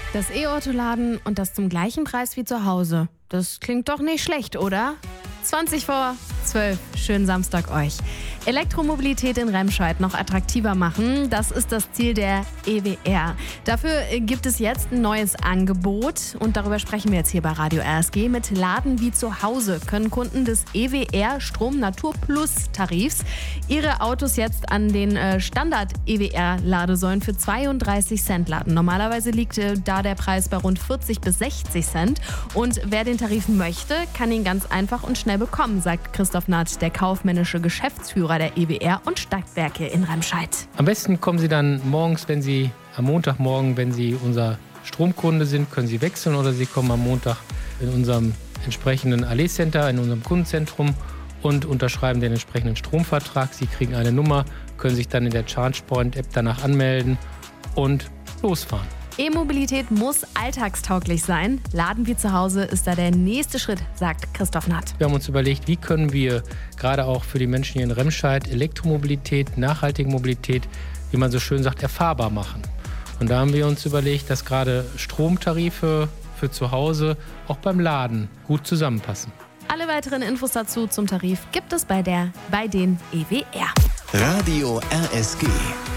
Das E-Auto laden und das zum gleichen Preis wie zu Hause. Das klingt doch nicht schlecht, oder? 20 vor 12. Schönen Samstag euch. Elektromobilität in Remscheid noch attraktiver machen, das ist das Ziel der EWR. Dafür gibt es jetzt ein neues Angebot und darüber sprechen wir jetzt hier bei Radio RSG. Mit Laden wie zu Hause können Kunden des EWR Strom Natur Plus Tarifs ihre Autos jetzt an den Standard-EWR-Ladesäulen für 32 Cent laden. Normalerweise liegt da der Preis bei rund 40 bis 60 Cent. Und wer den Tarif möchte, kann ihn ganz einfach und schnell bekommen, sagt Christoph Nath, der kaufmännische Geschäftsführer der EWR und Stadtwerke in Remscheid. Am besten kommen Sie dann morgens, am Montagmorgen, wenn Sie unser Stromkunde sind, können Sie wechseln, oder Sie kommen am Montag in unserem entsprechenden Allee-Center, in unserem Kundenzentrum und unterschreiben den entsprechenden Stromvertrag. Sie kriegen eine Nummer, können sich dann in der ChargePoint-App danach anmelden und losfahren. E-Mobilität muss alltagstauglich sein. Laden wie zu Hause ist da der nächste Schritt, sagt Christoph Nath. Wir haben uns überlegt, wie können wir gerade auch für die Menschen hier in Remscheid Elektromobilität, nachhaltige Mobilität, wie man so schön sagt, erfahrbar machen. Und da haben wir uns überlegt, dass gerade Stromtarife für zu Hause auch beim Laden gut zusammenpassen. Alle weiteren Infos dazu zum Tarif gibt es bei den EWR. Radio RSG.